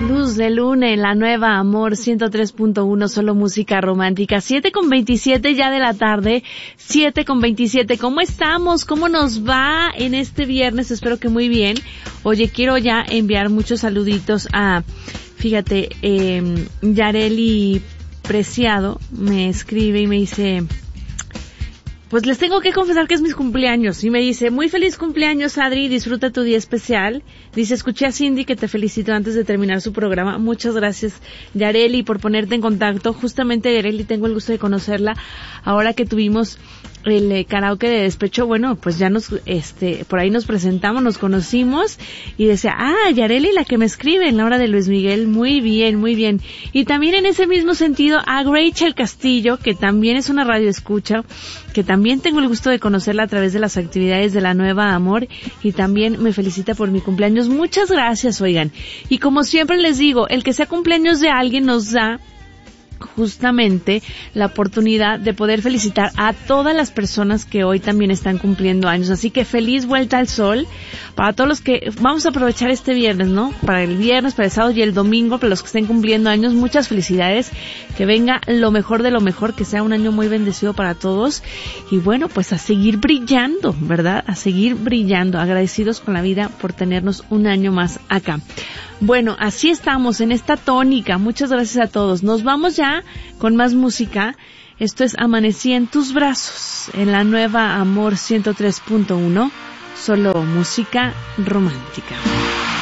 Luz de Luna en la nueva Amor 103.1, solo música romántica. 7:27 ya de la tarde, 7:27. ¿Cómo estamos? ¿Cómo nos va en este viernes? Espero que muy bien. Oye, quiero ya enviar muchos saluditos a, fíjate, Yareli Preciado me escribe y me dice... Pues les tengo que confesar que es mis cumpleaños. Y me dice, muy feliz cumpleaños, Adri, disfruta tu día especial. Dice, escuché a Cindy que te felicito antes de terminar su programa. Muchas gracias, Yareli, por ponerte en contacto. Justamente, Yareli, tengo el gusto de conocerla. Ahora que tuvimos el karaoke de despecho, bueno, pues ya nos, por ahí nos presentamos, nos conocimos. Y decía, Yareli, la que me escribe en la hora de Luis Miguel. Muy bien, muy bien. Y también en ese mismo sentido, a Rachel Castillo, que también es una radioescucha, que también tengo el gusto de conocerla a través de las actividades de la Nueva Amor y también me felicita por mi cumpleaños. Muchas gracias, oigan. Y como siempre les digo, el que sea cumpleaños de alguien nos da justamente la oportunidad de poder felicitar a todas las personas que hoy también están cumpliendo años. Así que feliz vuelta al sol para todos los que vamos a aprovechar este viernes, ¿no? Para el viernes, para el sábado y el domingo, para los que estén cumpliendo años, muchas felicidades, que venga lo mejor de lo mejor, que sea un año muy bendecido para todos y bueno, pues a seguir brillando, ¿verdad? A seguir brillando, agradecidos con la vida por tenernos un año más acá. Bueno, así estamos en esta tónica. Muchas gracias a todos. Nos vamos ya con más música. Esto es Amanecí en tus brazos en la nueva Amor 103.1. Solo música romántica.